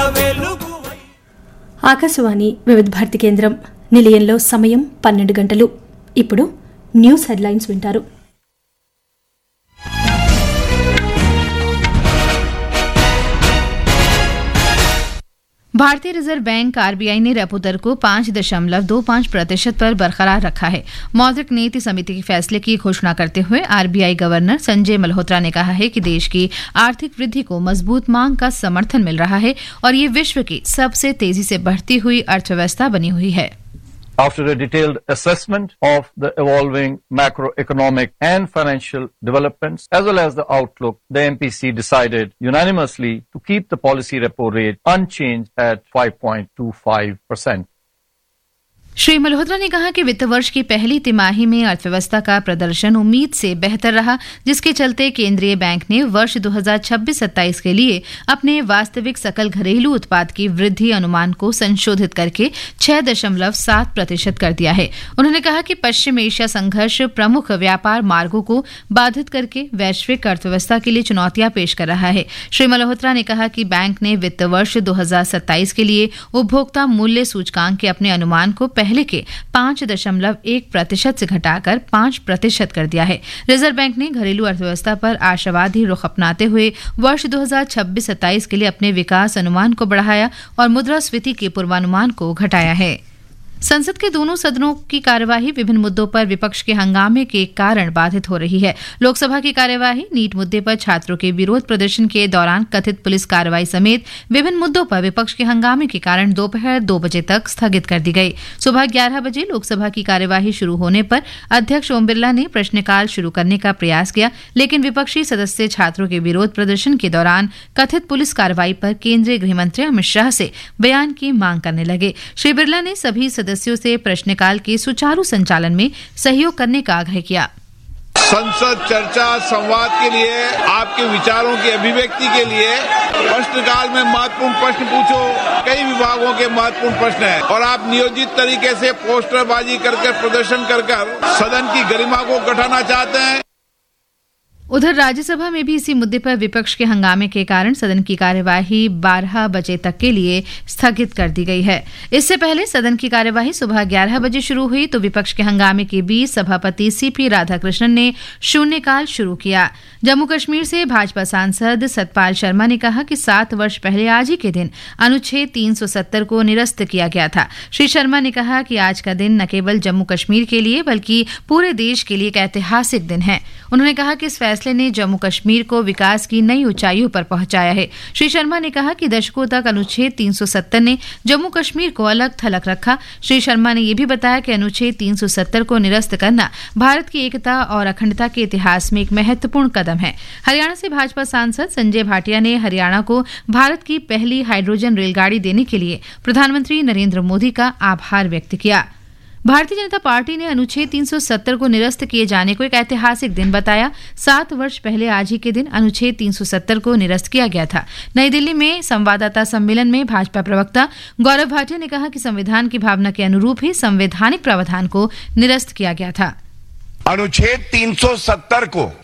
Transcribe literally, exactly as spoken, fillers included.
ఆకాశవాణి వివిధ భారతి కేంద్రం నిలయంలో సమయం పన్నెండు గంటలు. ఇప్పుడు న్యూస్ హెడ్లైన్స్ వింటారు. भारतीय रिजर्व बैंक आरबीआई ने रेपो दर को पांच दशमलव दो पांच प्रतिशत पर बरकरार रखा है. मौद्रिक नीति समिति के फैसले की घोषणा करते हुए आरबीआई गवर्नर संजय मल्होत्रा ने कहा है कि देश की आर्थिक वृद्धि को मजबूत मांग का समर्थन मिल रहा है और ये विश्व की सबसे तेजी से बढ़ती हुई अर्थव्यवस्था बनी हुई है. After a detailed assessment of the evolving macroeconomic and financial developments as well as the outlook, the M P C decided unanimously to keep the policy repo rate unchanged at five point two five percent. Shri Malhotra ने कहा कि वित्त वर्ष की पहली तिमाही में अर्थव्यवस्था का प्रदर्शन उम्मीद से बेहतर रहा, जिसके चलते केंद्रीय बैंक ने वर्ष दो हज़ार छब्बीस सत्ताईस के लिए अपने वास्तविक सकल घरेलू उत्पाद की वृद्धि अनुमान को संशोधित करके छह दशमलव सात प्रतिशत कर दिया है. उन्होंने कहा कि पश्चिम एशिया संघर्ष प्रमुख व्यापार मार्गों को बाधित करके वैश्विक अर्थव्यवस्था के लिए चुनौतियां पेश कर रहा है. श्री मल्होत्रा ने कहा कि बैंक ने वित्त वर्ष दो हज़ार सत्ताईस के लिए उपभोक्ता मूल्य सूचकांक के अपने अनुमान को पहले के पांच दशमलव एक प्रतिशत से घटाकर पांच प्रतिशत कर दिया है. रिजर्व बैंक ने घरेलू अर्थव्यवस्था पर आशावादी रुख अपनाते हुए वर्ष दो हज़ार छब्बीस सत्ताईस के लिए अपने विकास अनुमान को बढ़ाया और मुद्रास्फीति के पूर्वानुमान को घटाया है. संसद के दोनों सदनों की कार्यवाही विभिन्न मुद्दों पर विपक्ष के हंगामे के कारण बाधित हो रही है. लोकसभा की कार्यवाही नीट मुद्दे पर छात्रों के विरोध प्रदर्शन के दौरान कथित पुलिस कार्रवाई समेत विभिन्न मुद्दों पर विपक्ष के हंगामे के कारण दोपहर दो बजे तक स्थगित कर दी गई. सुबह ग्यारह बजे लोकसभा की कार्यवाही शुरू होने पर अध्यक्ष ओम बिरला ने प्रश्नकाल शुरू करने का प्रयास किया, लेकिन विपक्षी सदस्य छात्रों के विरोध प्रदर्शन के दौरान कथित पुलिस कार्रवाई पर केंद्रीय गृहमंत्री अमित शाह से बयान की मांग करने लगे. श्री बिरला ने सभी सदस्यों से प्रश्नकाल के सुचारू संचालन में सहयोग करने का आग्रह किया. संसद चर्चा संवाद के लिए, आपके विचारों की अभिव्यक्ति के लिए प्रश्नकाल में महत्वपूर्ण प्रश्न पूछो. कई विभागों के महत्वपूर्ण प्रश्न हैं और आप नियोजित तरीके से पोस्टरबाजी करके प्रदर्शन कर कर सदन की गरिमा को घटाना चाहते हैं. उधर राज्यसभा में भी इसी मुद्दे पर विपक्ष के हंगामे के कारण सदन की कार्यवाही बारह बजे तक के लिए स्थगित कर दी गई है. इससे पहले सदन की कार्यवाही सुबह ग्यारह बजे शुरू हुई तो विपक्ष के हंगामे के बीच सभापति सीपी राधाकृष्णन ने शून्यकाल शुरू किया. जम्मू कश्मीर से भाजपा सांसद सतपाल शर्मा ने कहा कि सात वर्ष पहले आज ही के दिन अनुच्छेद तीन सौ सत्तर को निरस्त किया गया था. श्री शर्मा ने कहा कि आज का दिन न केवल जम्मू कश्मीर के लिए बल्कि पूरे देश के लिए एक ऐतिहासिक दिन है. उन्होंने कहा कि इस फैसले ने जम्मू कश्मीर को विकास की नई ऊंचाइयों पर पहुंचाया है. श्री शर्मा ने कहा कि दशकों तक अनुच्छेद तीन सौ सत्तर ने जम्मू कश्मीर को अलग थलग रखा. श्री शर्मा ने यह भी बताया कि अनुच्छेद तीन सौ सत्तर को निरस्त करना भारत की एकता और अखंडता के इतिहास में एक महत्वपूर्ण कदम है. हरियाणा से भाजपा सांसद संजय भाटिया ने हरियाणा को भारत की पहली हाइड्रोजन रेलगाड़ी देने के लिए प्रधानमंत्री नरेंद्र मोदी का आभार व्यक्त किया. भारतीय जनता पार्टी ने अनुच्छेद तीन सौ सत्तर को निरस्त किए जाने को एक ऐतिहासिक दिन बताया. सात वर्ष पहले आज ही के दिन अनुच्छेद तीन सौ सत्तर को निरस्त किया गया था. नई दिल्ली में संवाददाता सम्मेलन में भाजपा प्रवक्ता गौरव भाटिया ने कहा कि संविधान की भावना के अनुरूप ही संवैधानिक प्रावधान को निरस्त किया गया था. अनुच्छेद तीन सौ सत्तर को